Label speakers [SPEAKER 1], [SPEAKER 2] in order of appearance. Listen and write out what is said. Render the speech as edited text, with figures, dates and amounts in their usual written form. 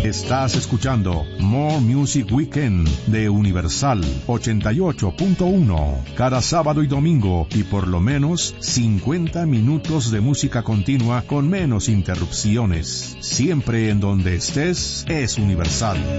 [SPEAKER 1] Estás escuchando More Music Weekend de Universal 88.1. Cada sábado y domingo y por lo menos 50 minutos de música continua con menos interrupciones. Siempre en donde estés es Universal.